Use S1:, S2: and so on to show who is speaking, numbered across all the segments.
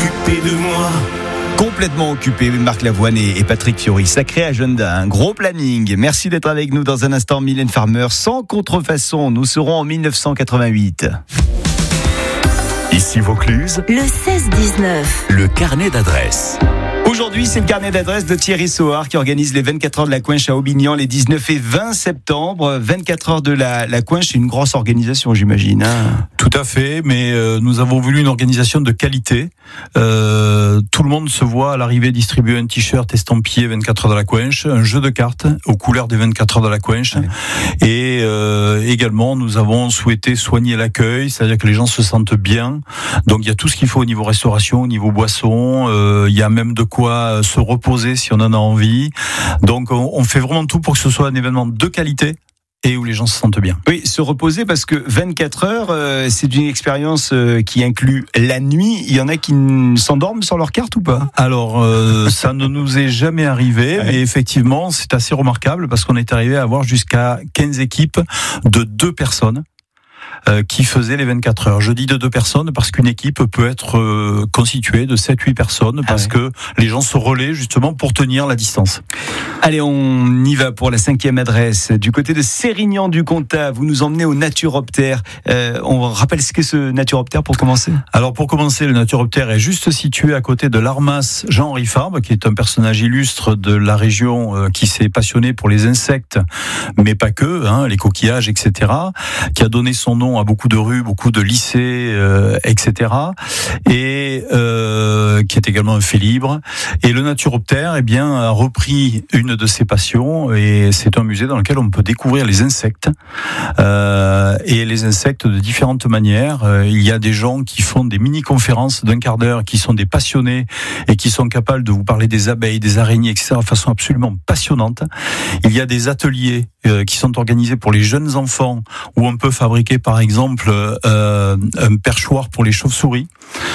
S1: occupé de moi.
S2: Complètement occupé, Marc Lavoine et Patrick Fiori. Sacré agenda, un gros planning. Merci d'être avec nous dans un instant. Mylène Farmer, sans contrefaçon. Nous serons en 1988.
S3: Ici Vaucluse,
S4: le 16-19.
S3: Le carnet d'adresses.
S2: Aujourd'hui, c'est le carnet d'adresses de Thierry Sohard qui organise les 24 heures de la Coinche à Aubignan les 19 et 20 septembre. 24 heures de la Coinche, c'est une grosse organisation, j'imagine.
S5: Tout à fait, mais nous avons voulu une organisation de qualité. Tout le monde se voit à l'arrivée distribuer un t-shirt estampillé 24 heures de la Coinche, un jeu de cartes aux couleurs des 24 heures de la Coinche. Ouais. Et également, nous avons souhaité soigner l'accueil, c'est-à-dire que les gens se sentent bien. Donc il y a tout ce qu'il faut au niveau restauration, au niveau boisson. Il y a même de quoi se reposer si on en a envie. Donc on fait vraiment tout pour que ce soit un événement de qualité et où les gens se sentent bien.
S2: Oui, se reposer parce que 24 heures, c'est une expérience qui inclut la nuit. Il y en a qui s'endorment sur leur carte ou pas ?
S5: Alors, ça ne nous est jamais arrivé, mais effectivement, c'est assez remarquable parce qu'on est arrivé à avoir jusqu'à 15 équipes de 2 personnes. Qui faisaient les 24 heures. Je dis de 2 personnes parce qu'une équipe peut être constituée de 7-8 personnes parce que les gens se relaient justement pour tenir la distance.
S2: Allez, on y va pour la 5e adresse. Du côté de Sérignan-du-Comtat, vous nous emmenez au Naturoptère. On rappelle ce qu'est ce Naturoptère pour commencer ?
S5: Alors pour commencer, le Naturoptère est juste situé à côté de l'Armas Jean-Henri Fabre, qui est un personnage illustre de la région qui s'est passionné pour les insectes, mais pas que, les coquillages, etc., qui a donné son nom à beaucoup de rues, beaucoup de lycées, etc. Et qui est également un fait libre. Et le Naturoptère, a repris une de ses passions, et c'est un musée dans lequel on peut découvrir les insectes, et les insectes de différentes manières. Il y a des gens qui font des mini-conférences d'1 quart d'heure, qui sont des passionnés et qui sont capables de vous parler des abeilles, des araignées, etc. de façon absolument passionnante. Il y a des ateliers qui sont organisés pour les jeunes enfants, où on peut fabriquer par exemple un perchoir pour les chauves-souris,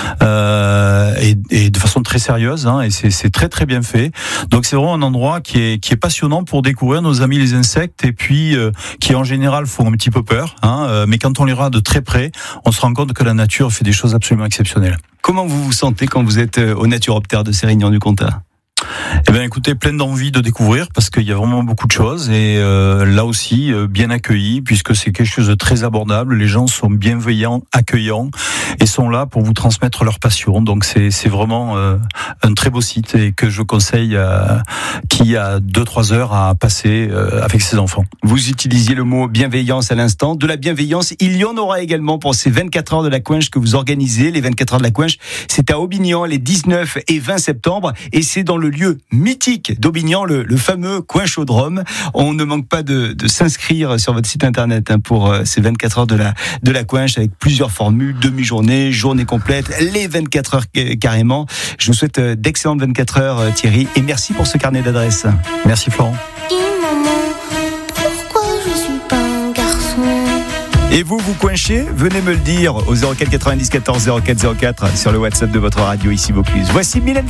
S5: et de façon très sérieuse, et c'est très très bien fait. Donc c'est vraiment un endroit qui est passionnant pour découvrir nos amis les insectes, et puis qui en général font un petit peu peur, mais quand on les regarde de très près, on se rend compte que la nature fait des choses absolument exceptionnelles.
S2: Comment vous vous sentez quand vous êtes au Naturoptère de Sérignan-du-Comtat ?
S5: Eh bien, écoutez, plein d'envie de découvrir parce qu'il y a vraiment beaucoup de choses, et là aussi bien accueillis puisque c'est quelque chose de très abordable. Les gens sont bienveillants, accueillants et sont là pour vous transmettre leur passion. Donc c'est vraiment un très beau site, et que je conseille à qui a 2-3 heures à passer avec ses enfants.
S2: Vous utilisiez le mot bienveillance à l'instant. De la bienveillance, il y en aura également pour ces 24 heures de la Coinche que vous organisez. Les 24 heures de la Coinche, c'est à Aubignan les 19 et 20 septembre, et c'est dans le lieu mythique d'Aubignan, le fameux Coinchodrome. On ne manque pas de s'inscrire sur votre site internet pour ces 24 heures de la Coinche, avec plusieurs formules, demi-journée, journée complète, les 24 heures carrément. Je vous souhaite d'excellentes 24 heures Thierry, et merci pour ce carnet d'adresses.
S5: Merci Florent.
S2: Et vous coinchez ? Venez me le dire au 04 90 14 04 04 sur le WhatsApp de votre radio ici Vaucluse. Voici Mylène